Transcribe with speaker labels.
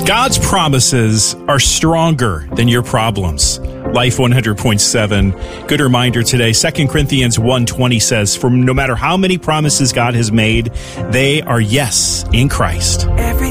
Speaker 1: God's promises are stronger than your problems. Life 100.7. Good reminder today. 2 Corinthians 1:20 says, "For no matter how many promises God has made, they are yes in Christ."